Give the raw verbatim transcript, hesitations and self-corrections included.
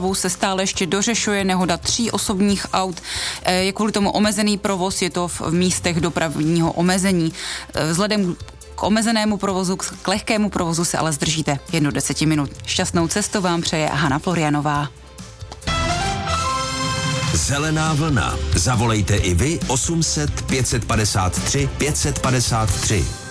Ostravou se stále ještě dořešuje nehoda tří osobních aut. Je kvůli tomu omezený provoz, je to v místech dopravního omezení. Vzhledem k omezenému provozu, k lehkému provozu se ale zdržíte jedno deseti minut. Šťastnou cestu vám přeje Hana Florianová. Zelená vlna. Zavolejte i vy osm set pět set padesát tři pět set padesát tři.